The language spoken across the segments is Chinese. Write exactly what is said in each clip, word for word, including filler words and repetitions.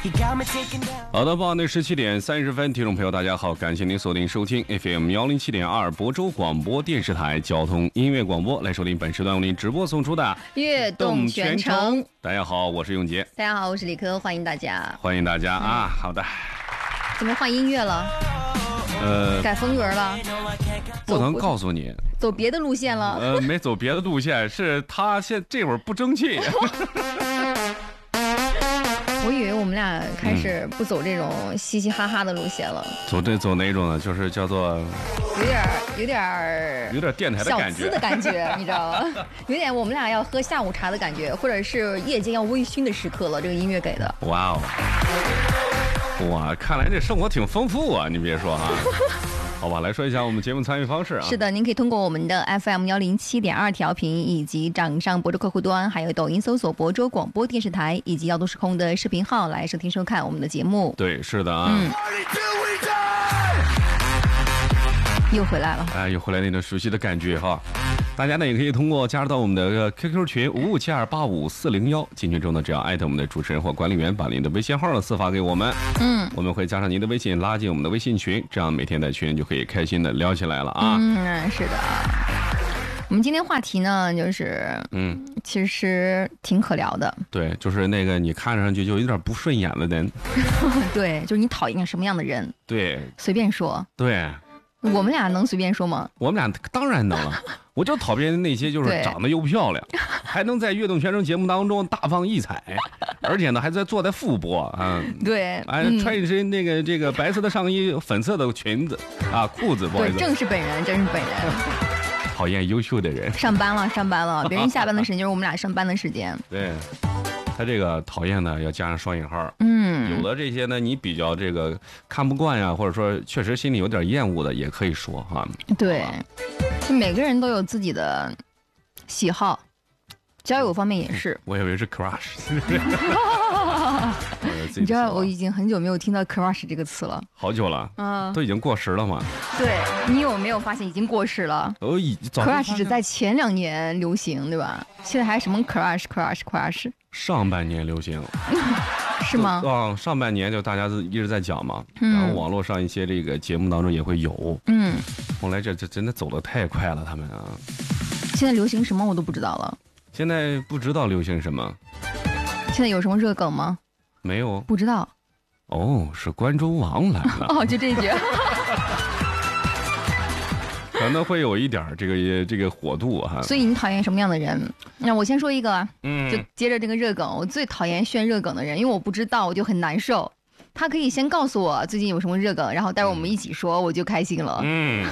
好的，傍晚的十七点三十分，听众朋友大家好，感谢您锁定收听 F M 幺零七点二亳州广播电视台交通音乐广播，来收听本时段为您直播送出的悦动全程。 大家好，我是永杰。 大家好，我是李科，欢迎大家。 欢迎大家啊！好的。 怎么换音乐了？ 呃， 改风格了？ 不能告诉你。 走别的路线了？ 呃，没走别的路线，是他现这会儿不争气。 我以为我们俩开始不走这种嘻嘻哈哈的路线了。 走这走哪种呢？就是叫做有点有点有点电台的感觉， 小资的感觉，你知道吗？有点我们俩要喝下午茶的感觉，或者是夜间要微醺的时刻了。这个音乐给的。 哇哦，哇，看来这生活挺丰富啊！你别说啊。好吧，来说一下我们节目参与方式啊。 是的，您可以通过我们的 F M 幺零七点二调频，以及掌上亳州客户端，还有抖音搜索亳州广播电视台，以及摇动时空的视频号来收听收看我们的节目。 对，是的啊。 嗯。又回来了， 哎，又回来那种熟悉的感觉哈。大家呢也可以通过加入到我们的 Q Q 群五五七二八五四零幺，进群中呢只要艾特我们的主持人或管理员，把您的微信号呢私发给我们， 嗯， 我们会加上您的微信拉进我们的微信群，这样每天在群就可以开心的聊起来了啊。 嗯，是的。我们今天话题呢，就是嗯，其实挺可聊的。 对，就是那个你看上去就有点不顺眼的人。 对，就是你讨厌什么样的人？ 对， 随便说。 对。 我们俩能随便说吗？ 我们俩当然能了，我就讨厌那些就是长得又漂亮，还能在悦动全程节目当中大放异彩，而且呢还在坐在副播啊。 对， 哎，穿一身那个这个白色的上衣，粉色的裙子啊，裤子，不好意思， 对，正是本人，正是本人。 讨厌优秀的人。 上班了，上班了，别人下班的时间就是我们俩上班的时间。 对。他这个讨厌呢要加上双引号， 嗯， 有的这些呢你比较这个看不惯呀，或者说确实心里有点厌恶的，也可以说哈。 对，每个人都有自己的喜好，交友方面也是。 我以为是 crush。 你知道我已经很久没有听到 crush 这个词了， 好久了，嗯，都已经过时了嘛。 对，你有没有发现已经过时了？ 哦，已 crush 只在前两年流行，对吧？现在还什么 crush crush crush？ 上半年流行。 是吗？ 啊，上半年就大家一直在讲嘛，嗯、然后网络上一些这个节目当中也会有。嗯，后来这这真的走得太快了，他们啊。 现在流行什么我都不知道了。 现在不知道流行什么。 现在有什么热梗吗？ 没有， 不知道。 哦，是关州王来了。 哦，就这一句。 可能会有一点这个这个火度哈。 所以你讨厌什么样的人？那我先说一个，嗯，就接着这个热梗，我最讨厌炫热梗的人，因为我不知道，我就很难受。他可以先告诉我最近有什么热梗，然后待会我们一起说，我就开心了。嗯，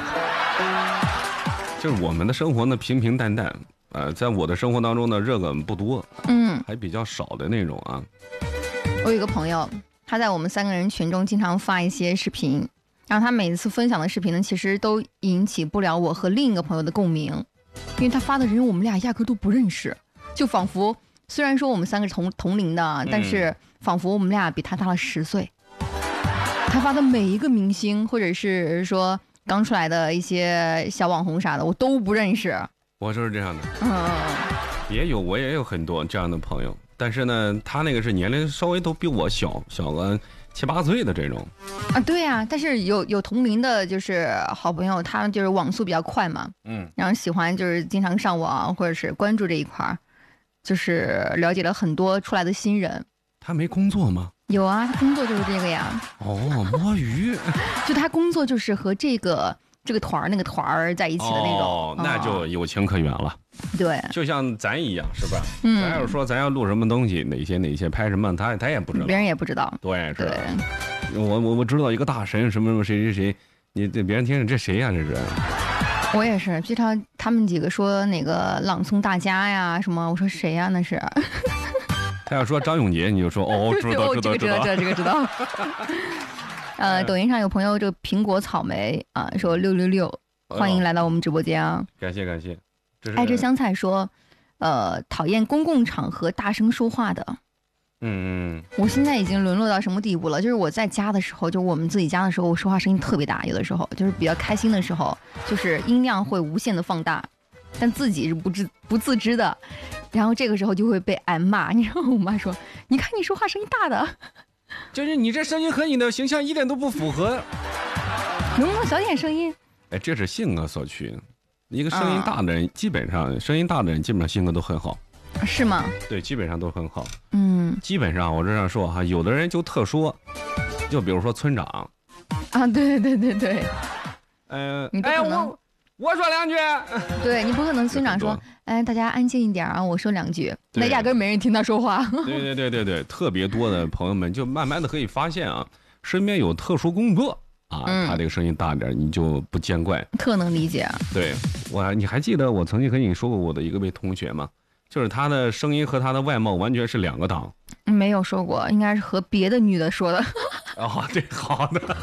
就是我们的生活呢平平淡淡，呃，在我的生活当中呢热梗不多，嗯，还比较少的那种啊。 我有一个朋友，他在我们三个人群中经常发一些视频。然后他每次分享的视频呢，其实都引起不了我和另一个朋友的共鸣，因为他发的人我们俩压根都不认识，就仿佛虽然说我们三个是同同龄的，但是仿佛我们俩比他大了十岁。他发的每一个明星，或者是说刚出来的一些小网红啥的，我都不认识。 我就是这样的，嗯，也有我也有很多这样的朋友，但是呢，他那个是年龄稍微都比我小小个七八岁的这种啊，对呀、啊，但是有有同龄的，就是好朋友，他就是网速比较快嘛，嗯，然后喜欢就是经常上网或者是关注这一块儿，就是了解了很多出来的新人。 他没工作吗？ 有啊，他工作就是这个呀。 哦，摸鱼。 就他工作就是和这个这个团儿那个团儿在一起的那种， 哦，那就有情可原了。 对， 就像咱一样，是吧？嗯，咱要是说咱要录什么东西，哪些哪些拍什么，他他也不知道， 别人也不知道。 对，是。我我我知道一个大神什么什么谁谁谁，你这别人听着这谁呀、啊？这是。 我也是，经常他们几个说哪个朗诵大家呀什么，我说谁呀、啊、那是。 他要说张永杰，你就说哦，知道知道知道， 这个知道这个知道。呃，抖音上有朋友这个苹果草莓啊说六六六，欢迎来到我们直播间啊！ 感谢感谢。 爱吃香菜说，呃，讨厌公共场合大声说话的。嗯嗯。我现在已经沦落到什么地步了？就是我在家的时候，就我们自己家的时候，我说话声音特别大，有的时候就是比较开心的时候，就是音量会无限的放大，但自己是不知不自知的。然后这个时候就会被挨骂，你知道我妈说，你看你说话声音大的。 就是你这声音和你的形象一点都不符合。 能不能小点声音？ 哎，这是性格所趋。一个声音大的人，基本上声音大的人基本上性格都很好。 是吗？ 对，基本上都很好。 嗯， 基本上我这样说哈，有的人就特说，就比如说村长。 啊，对对对对。 呃， 你不可能。 哎我我说两句， 对你不可能村长说，哎，大家安静一点啊，我说两句，那压根没人听他说话。 对对对对对，特别多的朋友们就慢慢的可以发现啊，身边有特殊工作啊，嗯、他这个声音大点，你就不见怪， 特能理解。 对我，你还记得我曾经和你说过我的一个位同学吗？就是他的声音和他的外貌完全是两个档。 没有说过，应该是和别的女的说的。 哦，对，好的。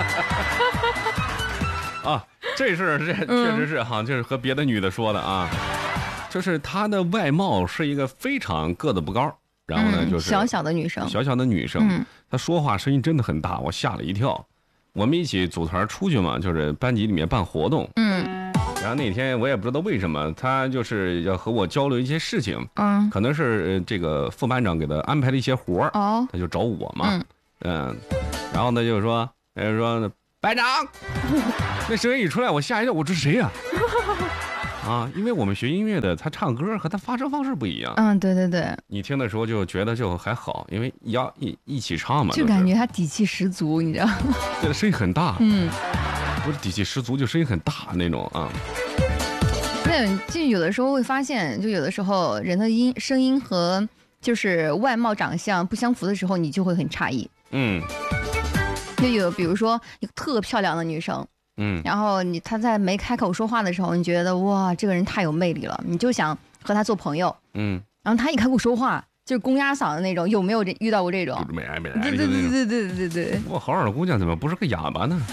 啊，这事这确实是哈，这是和别的女的说的啊，就是她的外貌是一个非常个子不高，然后呢就是小小的女生， 小小的女生，她说话声音真的很大，我吓了一跳。我们一起组团出去嘛，就是班级里面办活动，嗯，然后那天我也不知道为什么，她就是要和我交流一些事情，嗯，可能是这个副班长给她安排了一些活儿，哦，她就找我嘛，嗯，然后呢就是说，呃说班长。那声音一出来，我吓一跳，我这谁呀、啊？啊，因为我们学音乐的，他唱歌和他发声方式不一样。 嗯，对对对。 你听的时候就觉得就还好，因为要一一起唱嘛， 就感觉他底气十足，你知道？ 对，声音很大。嗯，不是底气十足，就声音很大那种啊。 那就有的时候会发现，就有的时候人的音声音和就是外貌长相不相符的时候，你就会很诧异。嗯。就有比如说一个特漂亮的女生，嗯，然后你她在没开口说话的时候，你觉得哇，这个人太有魅力了，你就想和她做朋友，嗯，然后她一开口说话就是公鸭嗓的那种，有没有这遇到过这种？ 没来没来， 对对对对对对对。 我好好的姑娘怎么不是个哑巴呢？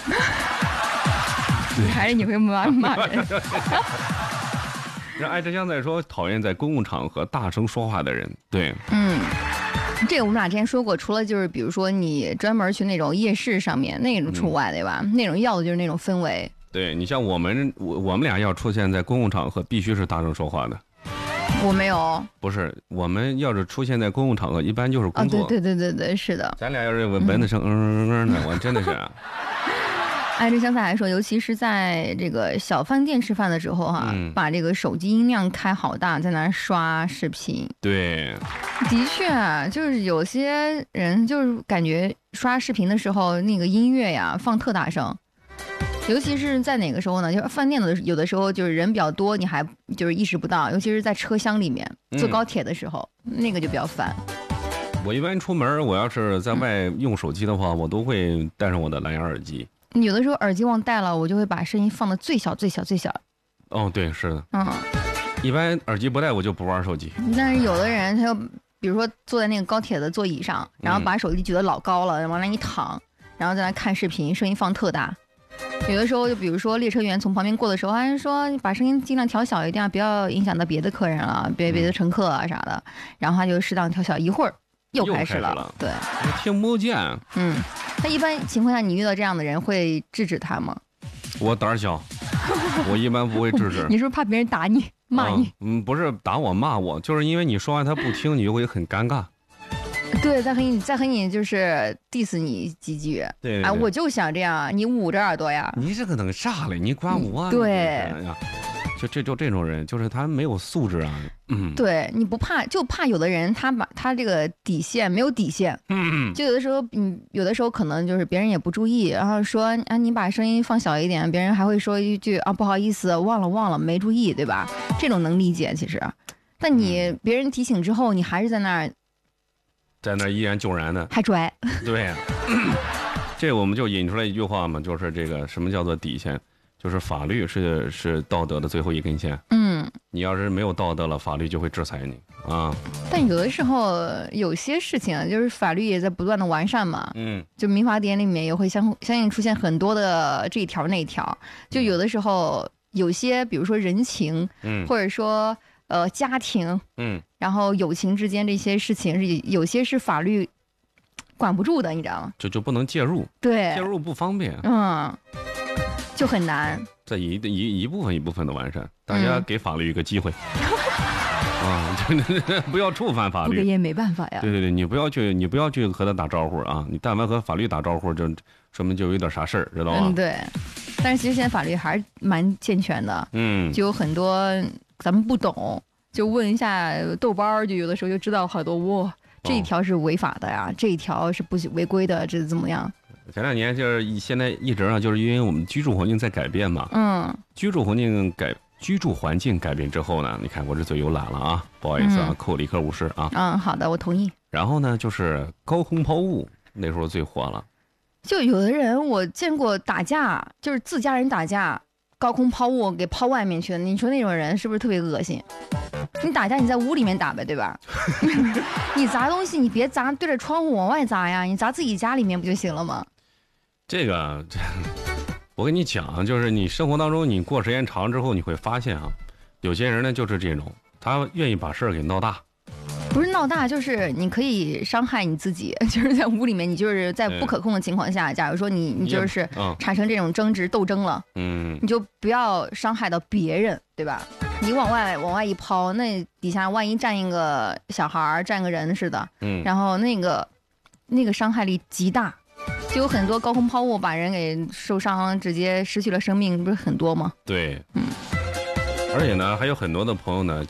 还是你会骂骂人？ 让爱之香在说讨厌在公共场合大声说话的人，对， 嗯。这个我们俩之前说过，除了就是比如说你专门去那种夜市上面那种除外，对吧？嗯、那种要的就是那种氛围。 对你像我们我我们俩要出现在公共场合，必须是大声说话的。 我没有。 不是，我们要是出现在公共场合，一般就是工作。 哦、对对对对对，是的。 咱俩要是蚊子声嗯嗯嗯的，我真的是。 爱之香菜还说，尤其是在这个小饭店吃饭的时候哈、啊嗯，把这个手机音量开好大，在那儿刷视频。 对， 的确啊，就是有些人就是感觉刷视频的时候，那个音乐呀放特大声，尤其是在哪个时候呢？就是饭店的有的时候就是人比较多，你还就是意识不到，尤其是在车厢里面坐高铁的时候，嗯、那个就比较烦。 我一般出门，我要是在外用手机的话，嗯、我都会带上我的蓝牙耳机。 有的时候耳机忘带了，我就会把声音放的最小最小最小。 哦，对，是的。嗯，一般耳机不带我就不玩手机。 但是有的人他又比如说坐在那个高铁的座椅上，然后把手机举得老高了，往那一躺，然后在那看视频，声音放特大。有的时候就比如说列车员从旁边过的时候，还是说把声音尽量调小一点，不要影响到别的客人了，别别的乘客啊啥的。然后他就适当调小，一会儿又开始了。 了对， 听不见。 嗯。那一般情况下，你遇到这样的人会制止他吗？ 我胆儿小，我一般不会制止。 你是不是怕别人打你、骂你？ 嗯，不是打我骂我，就是因为你说完他不听，你就会很尴尬。 对，再和你再和你就是 diss 你几句。 对， 哎，我就想这样，你捂着耳朵呀。 你这个能啥嘞？你管我？ 对。 就这就这种人，就是他没有素质啊。嗯， 对，你不怕，就怕有的人他把他这个底线没有底线。嗯，就有的时候，嗯，有的时候可能就是别人也不注意，然后说啊，你把声音放小一点，别人还会说一句啊，不好意思，忘了忘了，没注意，对吧？这种能理解其实，但你别人提醒之后，你还是在那儿， 在那儿依然救然的， 还拽。 对，这我们就引出来一句话嘛，就是这个什么叫做底线？就是法律是是道德的最后一根线。嗯，你要是没有道德了，法律就会制裁你啊。 但有的时候有些事情啊，就是法律也在不断的完善嘛。嗯，就民法典里面也会相相应出现很多的这一条那一条。就有的时候有些，比如说人情，嗯，或者说呃家庭，嗯，然后友情之间这些事情是有些是法律管不住的，你知道吗？ 就就不能介入。 对， 介入不方便。 嗯。就很难， 在一一一部分一部分的完善，大家给法律一个机会。 嗯、 啊，不要触犯法律。 不给也没办法呀。 对对对，你不要去，你不要去和他打招呼啊！你但凡和法律打招呼，就说明就有点啥事儿，知道吗？ 嗯，对。但是其实现在法律还是蛮健全的， 嗯， 就有很多咱们不懂，就问一下豆包，就有的时候就知道好多哇，这一条是违法的呀，哦、这一条是不违规的，这是怎么样？ 前两年就是现在一直啊，就是因为我们居住环境在改变嘛，嗯，居住环境改。居住环境改变之后呢，你看我这嘴又懒了啊，不好意思啊，嗯、扣理科无视啊。 嗯，好的，我同意。 然后呢，就是高空抛物，那时候最火了。 就有的人我见过打架，就是自家人打架，高空抛物给抛外面去的。你说那种人是不是特别恶心？你打架你在屋里面打呗，对吧？你砸东西你别砸对着窗户往外砸呀，你砸自己家里面不就行了吗？ 这个这。我跟你讲，就是你生活当中，你过时间长之后，你会发现啊，有些人呢就是这种，他愿意把事儿给闹大。 不是闹大，就是你可以伤害你自己，就是在屋里面，你就是在不可控的情况下，假如说你你就是产生这种争执斗争了，嗯，你就不要伤害到别人，对吧？你往外往外一抛，那底下万一站一个小孩，站个人似的，嗯，然后那个那个伤害力极大。就有很多高空抛物把人给受伤，直接失去了生命，不是很多吗？ 对，嗯，而且呢，还有很多的朋友呢。